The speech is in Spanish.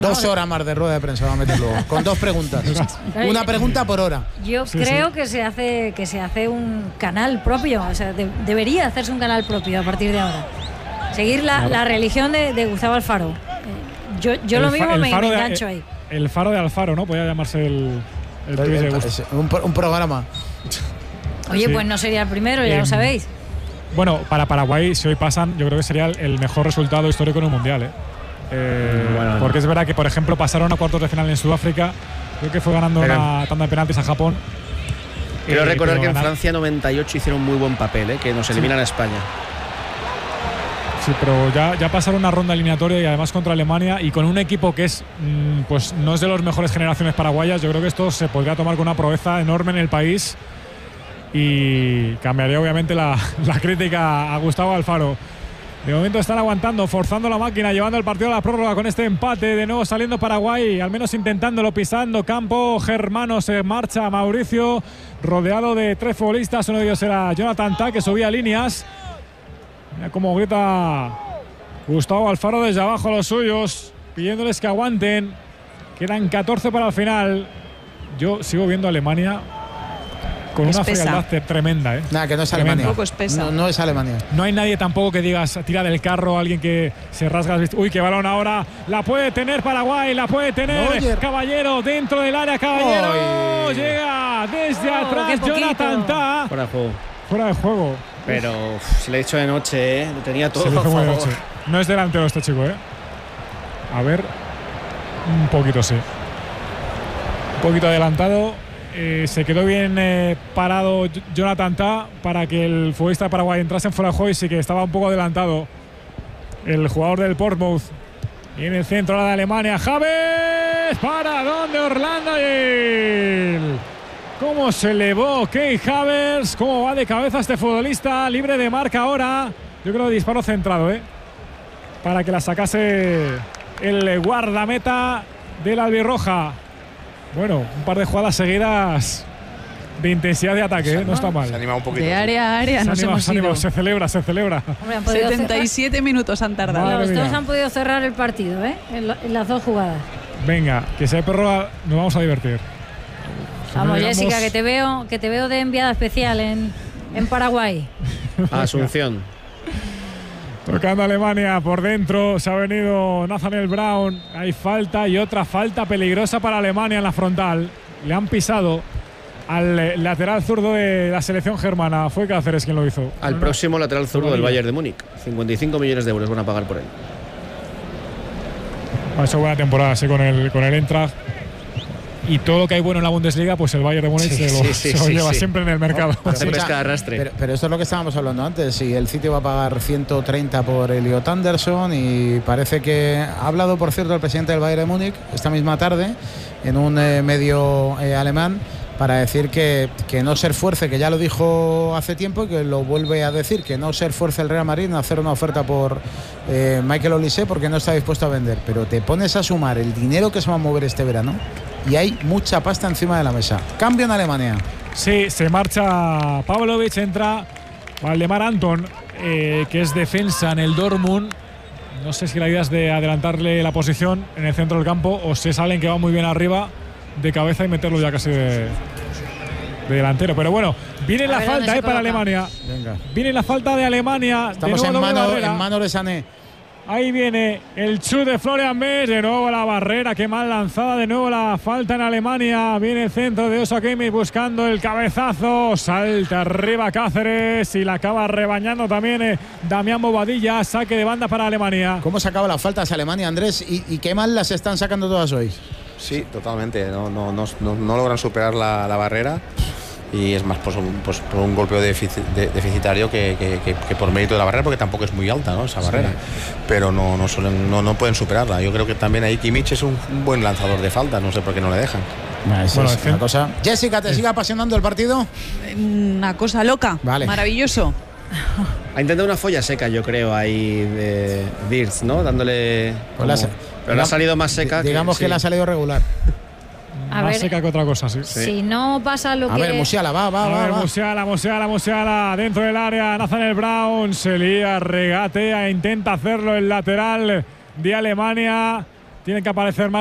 2 horas más de rueda de prensa va a meter luego, con 2 preguntas. Una pregunta por hora. Yo creo que se hace un canal propio, o sea, debería hacerse un canal propio a partir de ahora. Seguir la religión de Gustavo Alfaro. Yo lo mismo me engancho ahí. El faro de Alfaro, ¿no? Podría llamarse el un programa. Oye, pues no sería el primero, ya lo sabéis. Bueno, para Paraguay, si hoy pasan, yo creo que sería el mejor resultado histórico en un mundial, porque es verdad que, por ejemplo, pasaron a cuartos de final en Sudáfrica, creo que fue ganando una tanda de penaltis a Japón. Quiero recordar que en Francia 98 hicieron muy buen papel, que nos eliminan a España. Sí, pero ya pasaron una ronda eliminatoria y además contra Alemania y con un equipo que es pues no es de las mejores generaciones paraguayas. Yo creo que esto se podría tomar con una proeza enorme en el país y cambiaría obviamente la crítica a Gustavo Alfaro. De momento están aguantando, forzando la máquina, llevando el partido a la prórroga con este empate. De nuevo saliendo Paraguay, al menos intentándolo, pisando campo. Germano se marcha, Mauricio, rodeado de 3 futbolistas. Uno de ellos era Jonathan Tah, que subía líneas. Mira cómo grita Gustavo Alfaro desde abajo a los suyos, pidiéndoles que aguanten. Quedan 14 para el final. Yo sigo viendo a Alemania con una frialdad tremenda. Nada, que no es Alemania. Un poco espesa. No es Alemania. No hay nadie tampoco que digas tira del carro, alguien que se rasga. Uy, qué balón ahora. La puede tener Paraguay, la puede tener Caballero dentro del área. Caballero llega desde atrás. Jonathan Tah. Fuera de juego. Fuera de juego. Pero se le he hecho de noche, lo tenía todo a favor. No es delantero este chico, A ver, un poquito sí. Un poquito adelantado. Se quedó bien parado Jonathan Tah para que el futbolista de Paraguay entrase en fuera de juego y sí que estaba un poco adelantado el jugador del Portsmouth. Y en el centro la de Alemania, James, para donde Orlando y cómo se elevó Kai Havertz, cómo va de cabeza este futbolista, libre de marca ahora. Yo creo que disparo centrado, para que la sacase el guardameta del albirroja. Bueno, un par de jugadas seguidas de intensidad de ataque, no está mal. Se anima un poquito. De área a área nos hemos ido. Se celebra. Hombre, 77 minutos han tardado. Los dos han podido cerrar el partido, en las 2 jugadas. Venga, que sea prórroga, nos vamos a divertir. Vamos, Jessica, que te veo de enviada especial en Paraguay. Asunción. Tocando Alemania por dentro, se ha venido Nathaniel Brown. Hay falta y otra falta peligrosa para Alemania en la frontal. Le han pisado al lateral zurdo de la selección germana. Fue Cáceres quien lo hizo. Al próximo lateral zurdo del Bayern de Múnich. 55 millones de euros van a pagar por él. Ha hecho buena temporada con el Eintracht. Y todo lo que hay bueno en la Bundesliga, pues el Bayern de Múnich se lo lleva siempre en el mercado. Pero esto es lo que estábamos hablando antes. Si el City va a pagar 130 por Elliot Anderson, y parece que ha hablado, por cierto, el presidente del Bayern de Múnich esta misma tarde en un medio alemán para decir que no se esfuerce, que ya lo dijo hace tiempo y que lo vuelve a decir, que no se esfuerce el Real Madrid en hacer una oferta por Michael Olise porque no está dispuesto a vender. Pero te pones a sumar el dinero que se va a mover este verano y hay mucha pasta encima de la mesa. Cambio en Alemania. Sí, se marcha Pavlovic, entra Valdemar Anton, que es defensa en el Dortmund. No sé si la idea es de adelantarle la posición en el centro del campo o si es alguien que va muy bien arriba de cabeza y meterlo ya casi de delantero. Pero bueno, viene la falta para Alemania. Venga. Viene la falta de Alemania. Estamos en mano de Sané. Ahí viene el chut de Florian Wirtz, de nuevo la barrera, qué mal lanzada, de nuevo la falta en Alemania. Viene el centro de Osa Kimmich buscando el cabezazo, salta arriba Cáceres y la acaba rebañando también Damián Bobadilla. Saque de banda para Alemania. ¿Cómo sacaba las faltas Alemania, Andrés? ¿Y qué mal las están sacando todas hoy? Sí, totalmente, no logran superar la barrera. Y es más por un golpeo deficitario que por mérito de la barrera, porque tampoco es muy alta, ¿no?, esa barrera. Pero no pueden superarla. Yo creo que también ahí Kimmich es un buen lanzador de falta, no sé por qué no le dejan. Bueno, una cosa. Jessica, ¿te sigue apasionando el partido? Una cosa loca, maravilloso. Ha intentado una folla seca, yo creo, ahí de Wirtz, ¿no? Dándole... pero le ha salido más seca. Digamos que le ha salido regular. Más seca que otra cosa, sí. Si no pasa lo que... A ver, Musiala, va. Musiala, dentro del área, Nathaniel Brown, se lía, regatea, intenta hacerlo el lateral de Alemania. tienen que aparecer más